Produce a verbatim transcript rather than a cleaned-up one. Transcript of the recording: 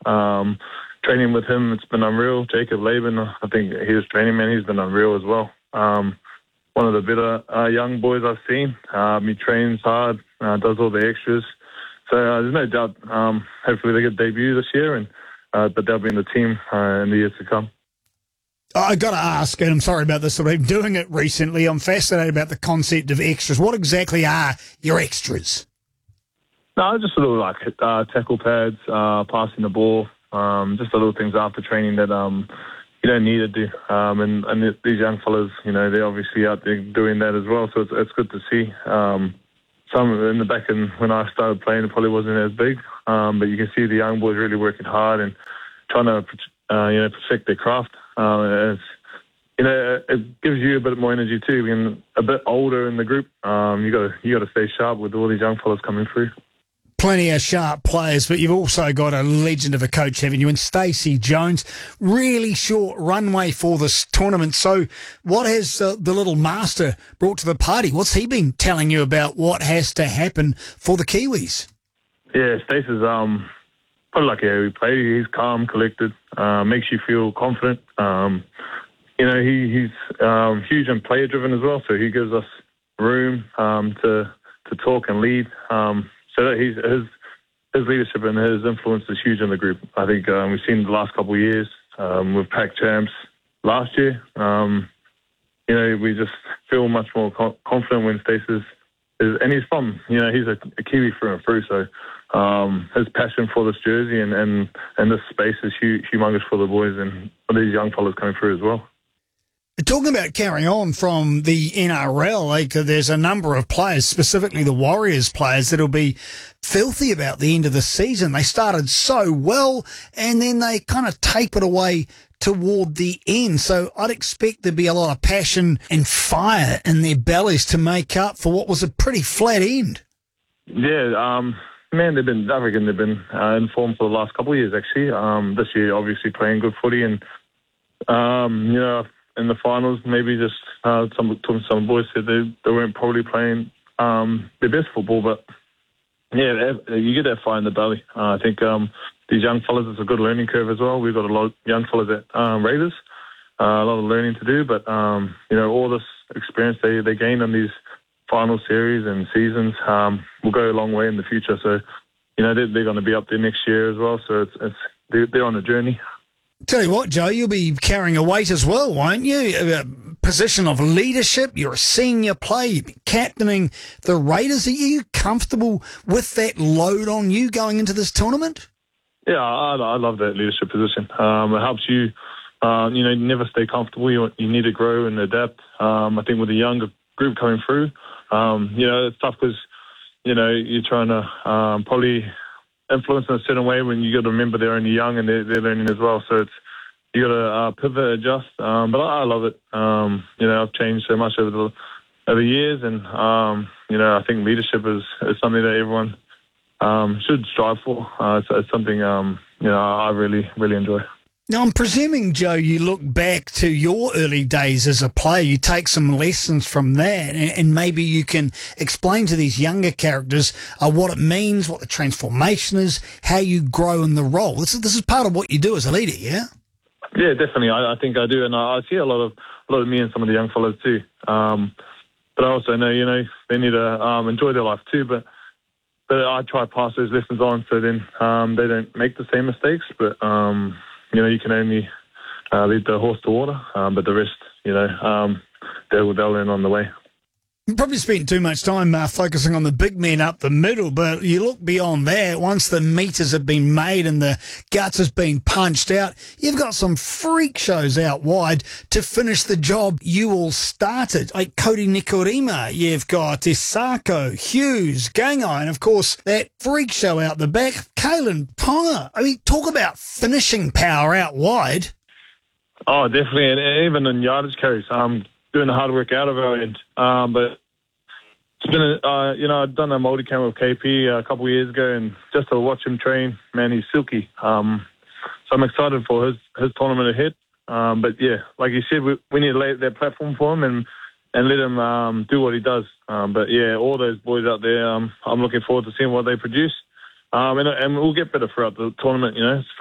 Um, training with him, it's been unreal. Jacob Laban, I think his training man, he's been unreal as well. Um, one of the better uh, young boys I've seen. Um, he trains hard, uh, does all the extras. So uh, there's no doubt. Um, hopefully they get debut this year, and uh, but they'll be in the team uh, in the years to come. I got to ask, and I'm sorry about this, I've been doing it recently. I'm fascinated about the concept of extras. What exactly are your extras? No, just a little like uh, tackle pads, uh, passing the ball, um, just the little things after training that um, you don't need to do. Um, and, and these young fellas, you know, they're obviously out there doing that as well, so it's, it's good to see. Um, some in the back end when I started playing, it probably wasn't as big, um, but you can see the young boys really working hard and trying to, uh, you know, perfect their craft. Uh, it's, you know, it gives you a bit more energy too. Being a bit older in the group, um, you got to you got to stay sharp with all these young fellas coming through. Plenty of sharp players, but you've also got a legend of a coach, haven't you? And Stacey Jones, really short runway for this tournament. So what has uh, the little master brought to the party? What's he been telling you about what has to happen for the Kiwis? Yeah, Stacey's um, probably like how we play. He's calm, collected, uh, makes you feel confident. Um, you know, he, he's um, huge and player-driven as well, so he gives us room um, to, to talk and lead. Um, So that he's, his his leadership and his influence is huge in the group. I think um, we've seen the last couple of years um, with Pac Champs last year. Um, you know, we just feel much more co- confident when Stacey is, and he's from, you know, he's a, a Kiwi through and through. So um, his passion for this jersey and, and, and this space is huge, humongous for the boys and for these young fellas coming through as well. Talking about carrying on from the N R L, like there's a number of players, specifically the Warriors players, that'll be filthy about the end of the season. They started so well, and then they kind of tapered away toward the end. So I'd expect there'd be a lot of passion and fire in their bellies to make up for what was a pretty flat end. Yeah, um, man, they've been, I reckon they've been uh, in form for the last couple of years, actually. Um, this year, obviously, playing good footy and, um, you know, in the finals, maybe just uh, some some boys said they, they weren't probably playing um, their best football, but yeah, you get that fire in the belly. Uh, I think um, these young fellas, it's a good learning curve as well. We've got a lot of young fellas at um, Raiders, uh, a lot of learning to do, but um, you know, all this experience they, they gained on these final series and seasons um, will go a long way in the future. So, you know, they're, they're going to be up there next year as well. So it's, it's they're, they're on a journey. Tell you what, Joe, you'll be carrying a weight as well, won't you? A position of leadership. You're a senior player. You've been captaining the Raiders. Are you comfortable with that load on you going into this tournament? Yeah, I, I love that leadership position. Um, it helps you, uh, you know, never stay comfortable. You, you need to grow and adapt. Um, I think with a younger group coming through, um, you know, it's tough because, you know, you're trying to um, probably influence in a certain way when you got to remember they're only young and they're, they're learning as well. So it's you got to uh, pivot, adjust. Um, but I, I love it. Um, you know, I've changed so much over the over the years, and um, you know, I think leadership is, is something that everyone um, should strive for. Uh, it's, it's something um, you know I really really enjoy. Now, I'm presuming, Joe, you look back to your early days as a player, you take some lessons from that, and, and maybe you can explain to these younger characters uh, what it means, what the transformation is, how you grow in the role. This is, this is part of what you do as a leader, yeah? Yeah, definitely. I, I think I do, and I, I see a lot of a lot of me and some of the young fellas too. Um, but I also know, you know, they need to um, enjoy their life too. But but I try to pass those lessons on so then um, they don't make the same mistakes. But um, you know, you can only uh, lead the horse to water, um, but the rest, you know, um, they'll, they'll learn on the way. You probably spent too much time uh, focusing on the big men up the middle, but you look beyond that. Once the meters have been made and the guts has been punched out, you've got some freak shows out wide to finish the job you all started. Like Cody Nikorima, you've got Isako, Hughes, Gangai, and of course that freak show out the back, Kalen Ponga. I mean, talk about finishing power out wide. Oh, definitely, and even in yardage carries, um, doing the hard work out of our end. Um, but it's been, a, uh, you know, I've done a multi-camp with K P a couple of years ago, and just to watch him train, man, he's silky. Um, so I'm excited for his, his tournament ahead. Um, but yeah, like you said, we, we need to lay that platform for him and, and let him um, do what he does. Um, but yeah, all those boys out there, um, I'm looking forward to seeing what they produce. Um, and, and we'll get better throughout the tournament, you know.